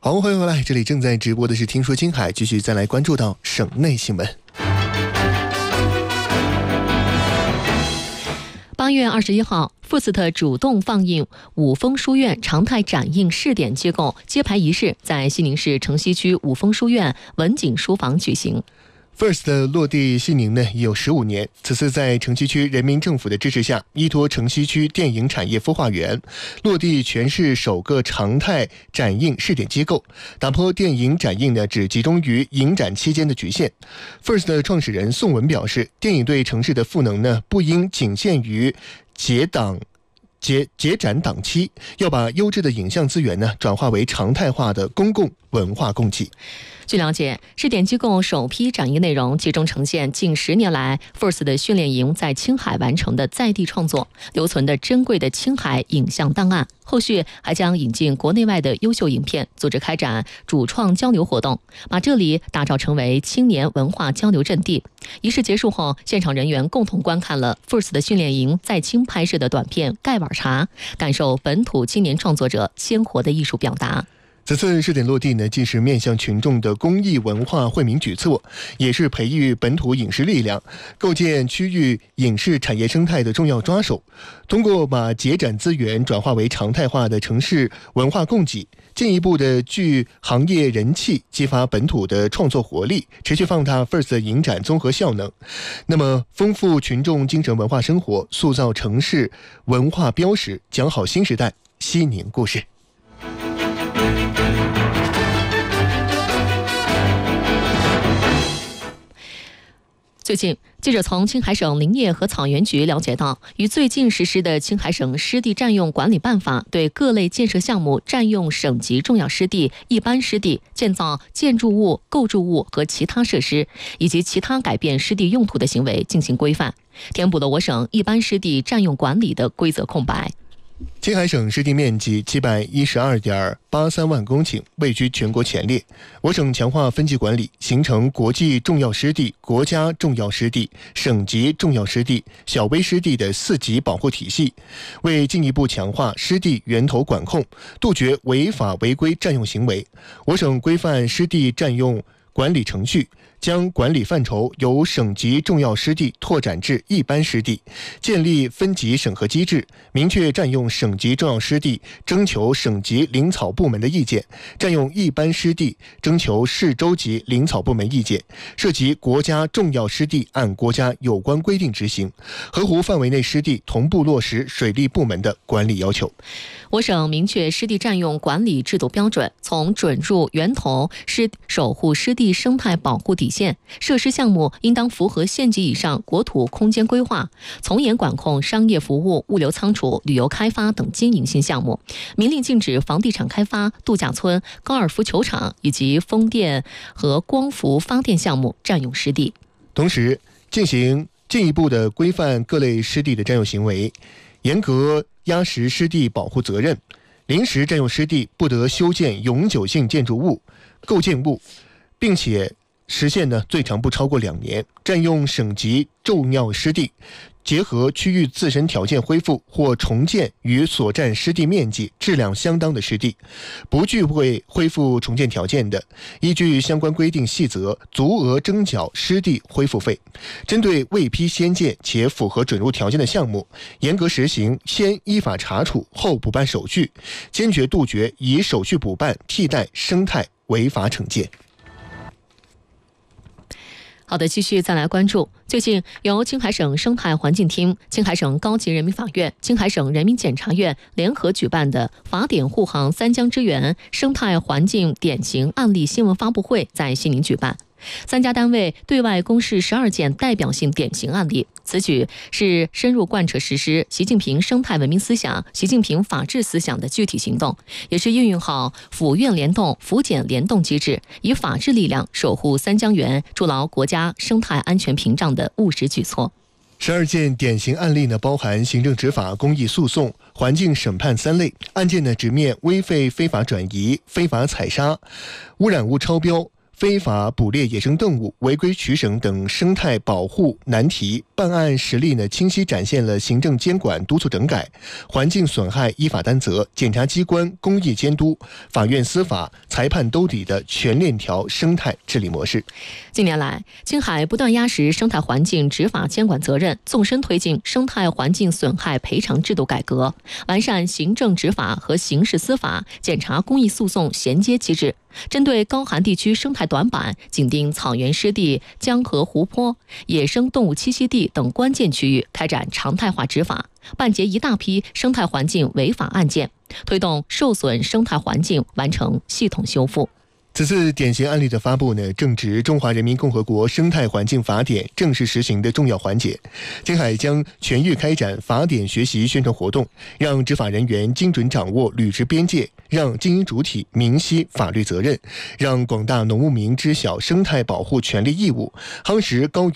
好，欢迎回来，这里正在直播的是听说青海，继续再来关注到省内新闻。 8月21号，FIRST 主动放映五峰书院常态展映试点机构揭牌仪式在西宁市城西区五峰书院文景书房举行。 FIRST 落地西宁呢已有15年，此次在城西区人民政府的支持下，依托城西区电影产业孵化园，落地全市首个常态展映试点机构，打破电影展映呢只集中于影展期间的局限。FIRST 的创始人宋文表示，电影对城市的赋能呢不应仅限于结展档期，要把优质的影像资源呢转化为常态化的公共文化供给。 据了解，试点机构首批展映内容集中呈现近10年来 FIRST 的训练营在青海完成的在地创作，留存的珍贵的青海影像档案。后续还将引进国内外的优秀影片，组织开展主创交流活动，把这里打造成为青年文化交流阵地。仪式结束后，现场人员共同观看了 FIRST 的训练营在青拍摄的短片《盖碗茶》，感受本土青年创作者鲜活的艺术表达。 此次试点落地呢，既是面向群众的公益文化惠民举措，也是培育本土影视力量、构建区域影视产业生态的重要抓手。通过把结展资源转化为常态化的城市文化供给，进一步的聚行业人气，激发本土的创作活力，持续放大 FIRST 影展综合效能。那么，丰富群众精神文化生活，塑造城市文化标识，讲好新时代西宁故事。 最近，记者从青海省林业和草原局了解到，与最近实施的青海省湿地占用管理办法对各类建设项目占用省级重要湿地、一般湿地、建造建筑物、构筑物和其他设施，以及其他改变湿地用途的行为进行规范，填补了我省一般湿地占用管理的规则空白。 青海省湿地面积712.83万公顷，位居全国前列。我省强化分级管理，形成国际重要湿地、国家重要湿地、省级重要湿地、小微湿地的4级保护体系。为进一步强化湿地源头管控，杜绝违法违规占用行为，我省规范湿地占用管理程序，将管理范畴由省级重要湿地拓展至一般湿地，建立分级审核机制，明确占用省级重要湿地征求省级林草部门的意见，占用一般湿地征求市州级林草部门意见，涉及国家重要湿地按国家有关规定执行，合湖范围内湿地同步落实水利部门的管理要求。 我省明确湿地占用管理制度标准，从准入源头守护湿地生态保护底线，设施项目应当符合县级以上国土空间规划，从严管控商业服务、物流仓储、旅游开发等经营性项目，明令禁止房地产开发、度假村、高尔夫球场以及风电和光伏发电项目占用湿地。 同时，进一步的规范各类湿地的占用行为，严格压实湿地保护责任，临时占用湿地不得修建永久性建筑物、构建物，并且实现最长不超过2年。占用省级重要湿地，结合区域自身条件恢复或重建与所占湿地面积质量相当的湿地，不具备恢复重建条件的，依据相关规定细则足额征缴湿地恢复费。针对未批先建且符合准入条件的项目，严格实行先依法查处后补办手续，坚决杜绝以手续补办替代生态违法惩戒。 好的，继续再来关注。最近，由青海省生态环境厅、青海省高级人民法院、青海省人民检察院联合举办的法典护航三江之源生态环境典型案例新闻发布会在西宁举办。3家单位对外公示12件代表性典型案例，此举是深入贯彻实施习近平生态文明思想、习近平法治思想的具体行动，也是运用好府院联动、府检联动机制，以法治力量守护三江源、筑牢国家生态安全屏障的务实举措。 12件典型案例包含行政执法、公益诉讼、环境审判3类。案件直面危废非法转移、非法采砂、污染物超标、 非法捕猎野生动物、违规取省等生态保护难题，办案实例清晰展现了行政监管督促整改、环境损害依法担责、检察机关公益监督、法院司法、裁判兜底的全链条生态治理模式。 近年来，青海不断压实生态环境执法监管责任，纵深推进生态环境损害赔偿制度改革，完善行政执法和刑事司法、检察公益诉讼衔接机制，针对高寒地区生态短板、紧盯草原湿地、江河湖泊、野生动物栖息地等关键区域开展常态化执法，办结一大批生态环境违法案件，推动受损生态环境完成系统修复。 此次典型案例的发布正值《中华人民共和国生态环境法典》正式实行的重要环节。青海将全域开展法典学习宣传活动，让执法人员精准掌握履职边界，让经营主体明晰法律责任，让广大农牧民知晓生态保护权利义务，夯实高